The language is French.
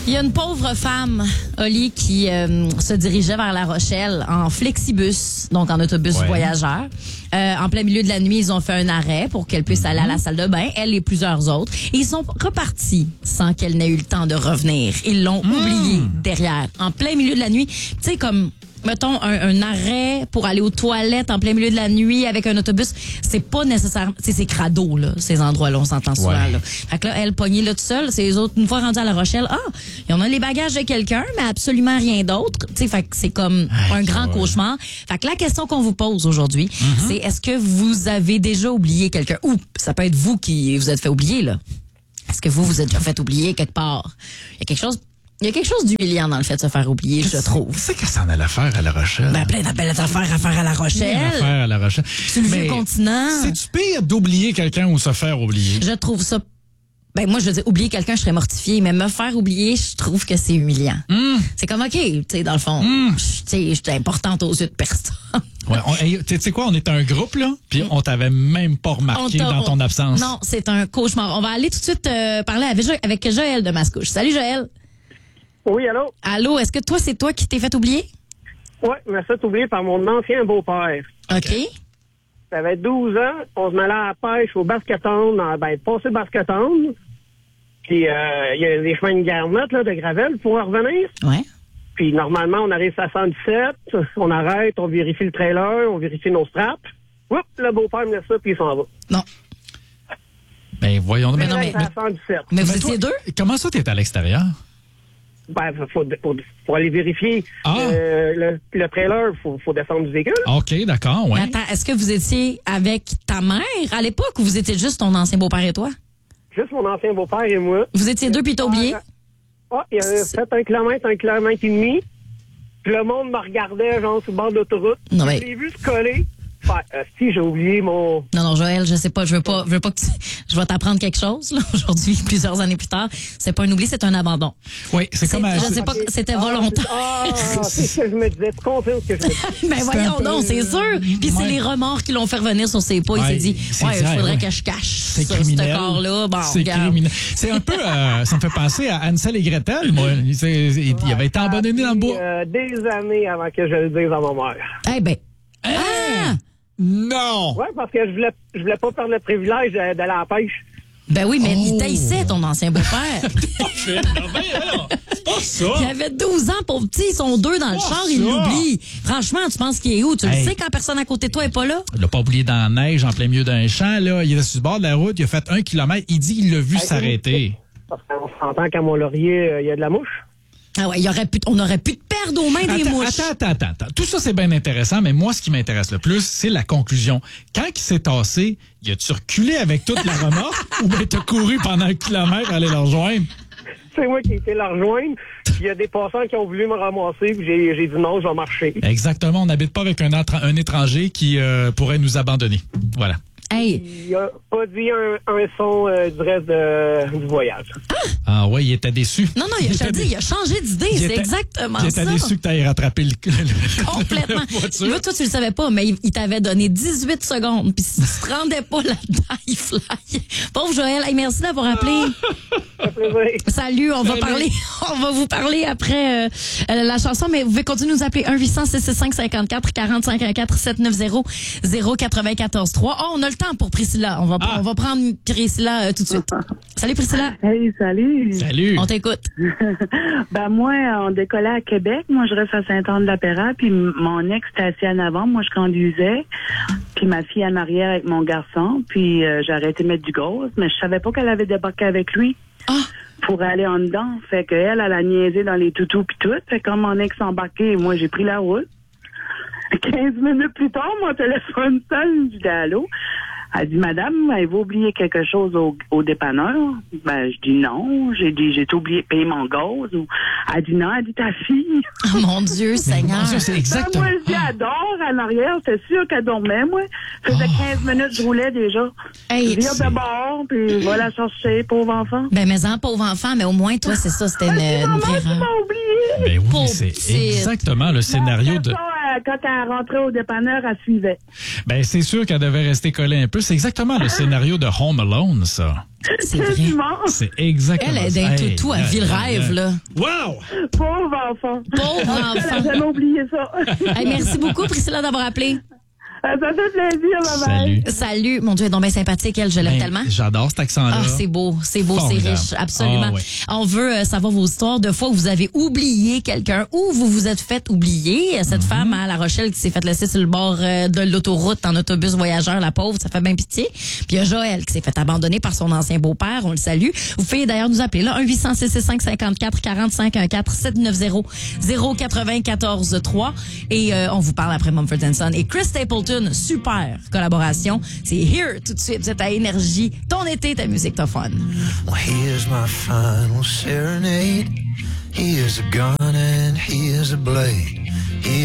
Il y a une pauvre femme, Oli, qui se dirigeait vers La Rochelle en flexibus, donc en autobus voyageur. En plein milieu de la nuit, ils ont fait un arrêt pour qu'elle puisse aller à la salle de bain, elle et plusieurs autres. Et ils sont repartis sans qu'elle n'ait eu le temps de revenir. Ils l'ont oubliée derrière, en plein milieu de la nuit. Tu sais, comme... Mettons, un arrêt pour aller aux toilettes en plein milieu de la nuit avec un autobus, c'est pas nécessairement... C'est crado, là, ces endroits-là, on s'entend souvent, là. Fait que là, elle pognée là toute seule, c'est les autres, une fois rendus à La Rochelle, on a les bagages de quelqu'un, mais absolument rien d'autre. Tu sais, fait que c'est comme un grand cauchemar. Fait que la question qu'on vous pose aujourd'hui, c'est est-ce que vous avez déjà oublié quelqu'un? Ou ça peut être vous qui vous êtes fait oublier, là. Est-ce que vous êtes déjà fait oublier quelque part? Il y a quelque chose d'humiliant dans le fait de se faire oublier, je trouve. C'est que ça en allait faire à La Rochelle. Ben, plein d'appels à faire à La Rochelle. À La Rochelle. Sur le vieux continent. C'est-tu pire d'oublier quelqu'un ou se faire oublier? Je trouve ça... Ben, moi, je veux dire, oublier quelqu'un, je serais mortifiée. Mais me faire oublier, je trouve que c'est humiliant. C'est comme, OK, tu sais, dans le fond, tu sais, j'étais importante aux yeux de personne. Ouais, tu sais quoi, on était un groupe, là, puis on t'avait même pas remarqué dans ton absence. Non, c'est un cauchemar. On va aller tout de suite parler avec Joël de Mascouche. Salut, Joël. Oui, allô? Allô, est-ce que c'est toi qui t'es fait oublier? Oui, je me suis fait oublier par mon ancien beau-père. OK. J'avais 12 ans, on se mêlait à la pêche au Basketon, passé Basketon. Puis, il y a des chemins de garnotte, là, de gravel pour revenir. Ouais. Puis, normalement, on arrive à 117, on arrête, on vérifie le trailer, on vérifie nos straps. Oups, le beau-père me laisse ça, puis il s'en va. Non. Ben, voyons. Mais à 117. Mais vous étiez deux? Comment ça, t'es à l'extérieur? Ben, faut aller vérifier le trailer, faut descendre du véhicule. OK, d'accord, ouais. Mais attends, est-ce que vous étiez avec ta mère à l'époque ou vous étiez juste ton ancien beau-père et toi? Juste mon ancien beau-père et moi. Vous étiez deux puis t'as oublié? Il avait fait 1 kilomètre et demi. Puis le monde me regardait, genre, sur le bord de l'autoroute. Non, mais... J'ai vu se coller. Si, j'ai oublié mon... Non, Joël, je sais pas, je veux pas que je vais t'apprendre quelque chose, là, aujourd'hui, plusieurs années plus tard. C'est pas un oubli, c'est un abandon. Oui, c'est comme... Je sais pas, c'était volontaire. C'est ce que je me disais. Tu confirmes ce que je me disais. Ben voyons donc, c'est sûr. Puis c'est les remords qui l'ont fait revenir sur ses pas. Il s'est dit, il faudrait que je cache ce corps-là. Bon, c'est criminel. C'est un peu, ça me fait penser à Hansel et Gretel, moi. Il avait été abandonné dans le bois. Des années avant que je le dise à ma mère. Eh ben... Non! Oui, parce que je voulais pas perdre le privilège d'aller à la pêche. Ben oui, mais il taillissait ton ancien beau-père. C'est pas ça! Il avait 12 ans, pauvre petit, ils sont deux dans le char, il l'oublie. Franchement, tu penses qu'il est où? Tu le sais quand personne à côté de toi est pas là? Il l'a pas oublié dans la neige, en plein milieu d'un champ, là. Il était sur le bord de la route, il a fait 1 kilomètre. Il dit qu'il l'a vu s'arrêter. Parce qu'on s'entend qu'à Mont-Laurier, il y a de la mouche. Ah ouais, on aurait pu te perdre aux mains des mouches. Attends. Tout ça, c'est bien intéressant, mais moi, ce qui m'intéresse le plus, c'est la conclusion. Quand il s'est tassé, y a-tu reculé avec toute la remorque ou bien t'as couru pendant 1 kilomètre pour aller le rejoindre? C'est moi qui ai été la rejoindre. Il y a des passants qui ont voulu me ramasser, puis j'ai dit non, je vais marcher. Exactement. On n'habite pas avec un étranger qui pourrait nous abandonner. Voilà. Hey. Il a pas dit un son du reste du voyage. Ah ouais, il était déçu. Non, il a changé d'idée, c'est exactement ça. Il était déçu que tu aies rattrapé complètement. Là, toi, tu le savais pas, mais il t'avait donné 18 secondes, puis si tu te rendais pas là-dedans, il fly. Pauvre Joël, hey, merci d'avoir appelé. Salut, on va vous parler après la chanson, mais vous pouvez continuer de nous appeler 1-800-665-54 45 14 790 094 3. Oh, on a le temps pour Priscilla. On va prendre Priscilla tout de suite. Salut Priscilla. Hey, salut. Salut. On t'écoute. Ben moi, on décollait à Québec. Moi, je reste à Saint-Anne-de-la-Péra. Puis mon ex était assis en avant. Moi, je conduisais. Puis ma fille en arrière avec mon garçon. Puis j'ai arrêté de mettre du gaz. Mais je savais pas qu'elle avait débarqué avec lui. Pour aller en dedans. Fait qu'elle, elle a niaisé dans les toutous puis tout. Fait que quand mon ex embarqué, moi, j'ai pris la route. 15 minutes plus tard, mon téléphone sonne. Je dis allô. Elle dit, madame, avez-vous oublié quelque chose au dépanneur? Ben, je dis non. J'ai dit, j'ai oublié de payer mon gaz. Elle dit non, elle dit ta fille. Oh mon Dieu, Seigneur. C'est exactement. Ben, moi, je dis, elle dort en arrière. C'était sûr qu'elle dormait, moi. Ça faisait 15 minutes, je roulais déjà. Hey, je viens de bord, puis va la chercher, pauvre enfant. Ben, mais pauvre enfant, mais au moins, toi, c'est ça, c'était une vraie erreur. Tu m'as oublié. Ben oui, c'est exactement le scénario de... quand elle rentrait au dépanneur, elle suivait. Ben, c'est sûr qu'elle devait rester collée un peu. C'est exactement le scénario de Home Alone, ça. C'est vrai. Dimanche. C'est exactement Elle est ça. d'un toutou, elle vit le rêve, là. Wow! Pauvre enfant. Pauvre Elle a enfant. jamais oublié ça. Hey, merci beaucoup, Priscilla, d'avoir appelé. Ça fait plaisir, maman. Salut. Salut. Mon Dieu, elle est donc bien sympathique, elle. Je l'aime Ben, tellement. J'adore cet accent-là. Ah, c'est beau, c'est Formidable. riche, absolument. Ah, ouais. On veut savoir vos histoires de fois où vous avez oublié quelqu'un ou vous vous êtes fait oublier. Cette femme à La Rochelle qui s'est fait laisser sur le bord de l'autoroute en autobus voyageur, la pauvre, ça fait bien pitié. Puis il y a Joël qui s'est fait abandonner par son ancien beau-père, on le salue. Vous pouvez d'ailleurs nous appeler là, 1-800-665-54-45-790-094-3 et on vous parle après Mumford & Son et Chris Stapleton, super collaboration. C'est Here tout de suite, vous êtes à Énergie. Ton été, ta musique, ta fun. Well, here's my final serenade. Here's a gun and here's a blade.